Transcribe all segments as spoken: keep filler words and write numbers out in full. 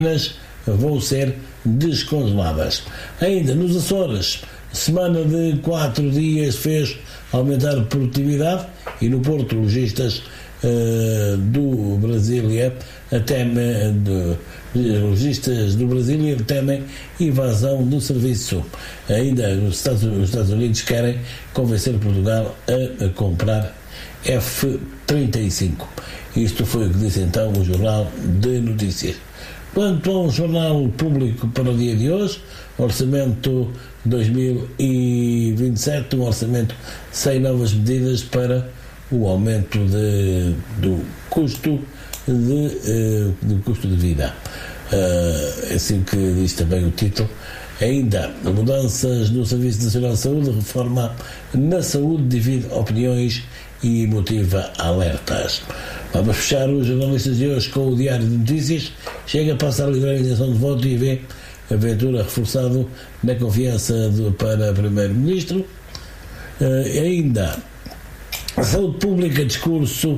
vão ser descongeladas. Ainda nos Açores, semana de quatro dias fez aumentar a produtividade e no Porto lojistas uh, do Brasília temem do, lojistas do Brasília temem invasão do serviço. Ainda os Estados, os Estados Unidos querem convencer Portugal a, a comprar F trinta e cinco. Isto foi o que disse então o Jornal de Notícias. Quanto ao Jornal Público para o dia de hoje, Orçamento dois mil e vinte e sete, um orçamento sem novas medidas para o aumento de, do custo de, uh, do custo de vida. Uh, assim que diz também o título. Ainda, mudanças no Serviço Nacional de Saúde, reforma na saúde divide opiniões e motiva alertas. Vamos fechar os jornalistas de hoje com o Diário de Notícias. Chega a passar a livrar a intenção de voto e vê a Ventura reforçado na confiança do, para Primeiro-Ministro. Uh, ainda, a saúde pública, discurso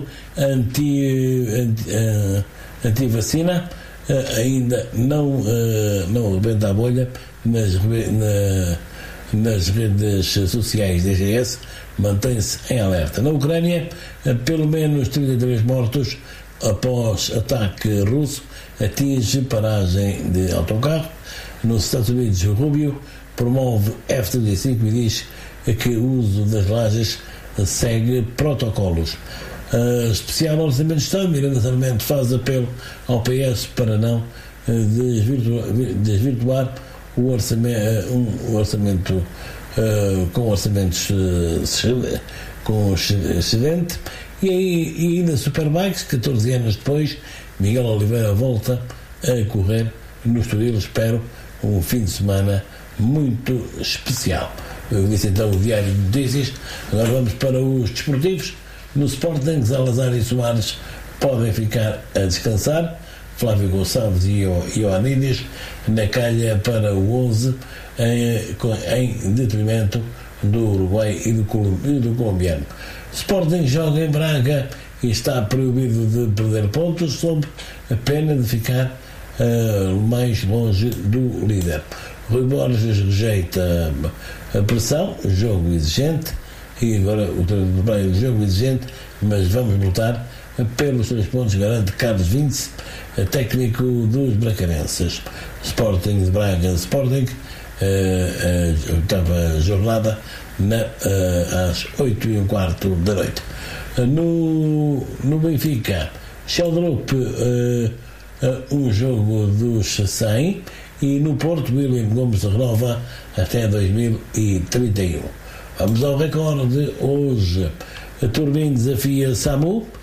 anti, anti, uh, anti-vacina, uh, ainda não, uh, não rebenta a bolha nas, na, nas redes sociais. D G S mantém-se em alerta. Na Ucrânia, uh, pelo menos trinta e três mortos após ataque russo, atinge paragem de autocarro. Nos Estados Unidos, Rubio promove F trinta e cinco e diz que o uso das lajes segue protocolos. Uh, especial Orçamento de Estado, Miranda Sarmento faz apelo ao P S para não uh, desvirtuar, desvirtuar o orçamento, uh, um orçamento uh, com orçamentos uh, com excedente. E, aí, e ainda Superbikes, catorze anos depois, Miguel Oliveira volta a correr no Estoril. Espero um fim de semana muito especial. Eu disse então o Diário de Notícias. Agora vamos para os desportivos. No Sporting, Salazar e Soares podem ficar a descansar. Flávio Gonçalves e Ioannidis na calha para o onze em, em detrimento do Uruguai e do, e do colombiano. Sporting joga em Braga e está proibido de perder pontos sob a pena de ficar uh, mais longe do líder. Rui Borges rejeita a pressão, jogo exigente, e agora o treinador do Braga, jogo exigente, mas vamos lutar pelos três pontos, garante Carlos Vince, técnico dos bracarenses. Sporting de Braga, Sporting, a oitava jornada, na, uh, às oito e um quarto da noite. Uh, no, no Benfica, Sheldrup, uh, uh, um jogo dos cem, e no Porto, William Gomes renova até dois mil e trinta e um. Vamos ao recorde de hoje. A Turbin desafia Samu, uh,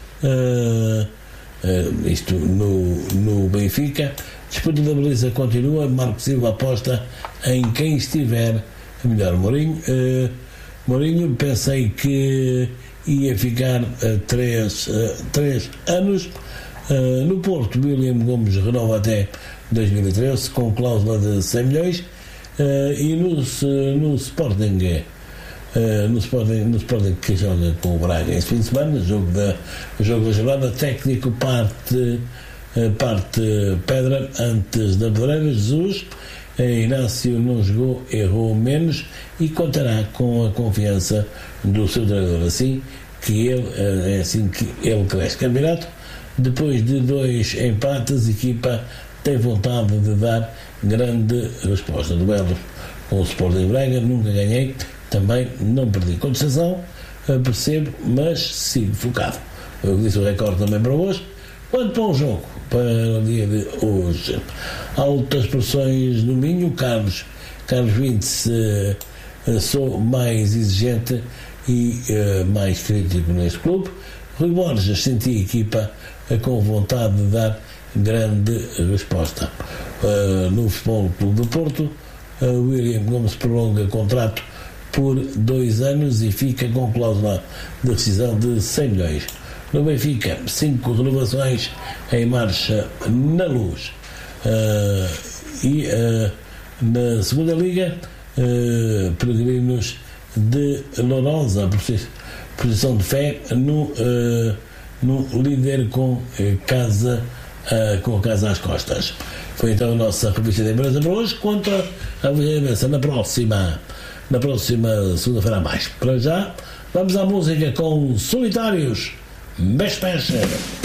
uh, isto no, no Benfica. Disputa da Baliza continua, Marco Silva aposta em quem estiver melhor. Mourinho, uh, Mourinho pensei que ia ficar uh, três, uh, três anos. Uh, no Porto, William Gomes renova até dois mil e treze com cláusula de cem milhões. Uh, e no, no Sporting, uh, no Sporting, no Sporting que joga com o Braga este fim de semana, jogo da, jogo da jornada, técnico parte, uh, parte pedra antes da pedreira. Jesus, uh, Inácio não jogou, errou menos e contará com a confiança do seu treinador, assim que ele, uh, é assim que ele cresce. Campeonato, depois de dois empates, a equipa tem vontade de dar grande resposta. Duelo com o Sporting Braga, nunca ganhei, também não perdi. Contestação, percebo, mas sigo focado. Eu disse o recorde também para hoje. Quanto para o jogo, para o dia de hoje, altas pressões no Minho. Carlos, Carlos Vintes, uh, sou mais exigente e uh, mais crítico neste clube. Rui Borges, senti a equipa uh, com vontade de dar grande resposta. Uh, no Futebol Clube do Porto, uh, William Gomes prolonga contrato por dois anos e fica com cláusula de rescisão de cem milhões. No Benfica, cinco renovações em marcha na Luz. Uh, e uh, na segunda liga, uh, Peregrinos de Lourosa, posição de fé no, uh, no líder com uh, casa uh, com a casa às costas. Foi então a nossa revista de imprensa para hoje. Quanto à revista de imprensa na próxima, na próxima segunda-feira a mais. Para já, vamos à música com Solitários. Beijo, beijo.